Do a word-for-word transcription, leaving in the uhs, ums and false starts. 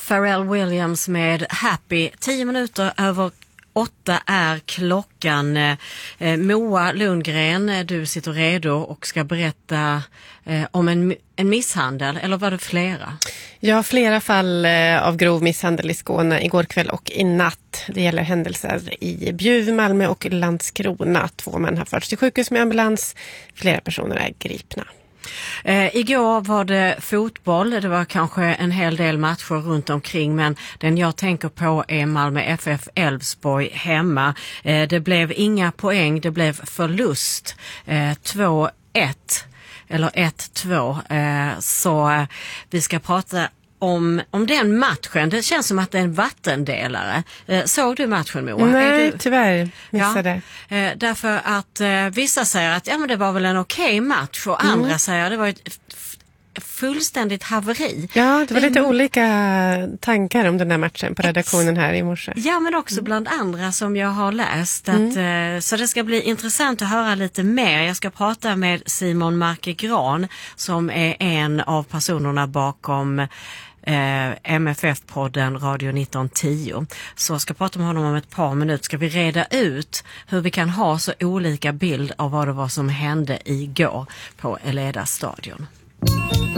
Pharrell Williams med Happy. Tio minuter över åtta är klockan. Eh, Moa Lundgren, du sitter redo och ska berätta eh, om en, en misshandel, eller var det flera? Ja, flera fall eh, av grov misshandel i Skåne igår kväll och i natt. Det gäller händelser i Bjuv, Malmö och Landskrona. Två män har förts till sjukhus med ambulans. Flera personer är gripna. Eh, igår var det fotboll, det var kanske en hel del matcher runt omkring, men den jag tänker på är Malmö F F Elfsborg hemma. Eh, det blev inga poäng, det blev förlust, eh, två ett eller ett två, eh, så eh, vi ska prata Om, om den matchen. Det känns som att det är en vattendelare. Eh, såg du matchen, Moa? Nej, du... tyvärr missade. Ja, eh, därför att eh, vissa säger att ja, men det var väl en okej match, och Mm. andra säger att det var ett f- fullständigt haveri. Ja, det var det... lite olika tankar om den här matchen på redaktionen här i morse. Ja, men också bland andra som jag har läst. Att, mm. eh, så det ska bli intressant att höra lite mer. Jag ska prata med Simon Markegran som är en av personerna bakom Eh, M F F-podden Radio nitton tio. Så jag ska prata med honom om ett par minuter. Ska vi reda ut hur vi kan ha så olika bild av vad det var som hände igår på Eleda stadion.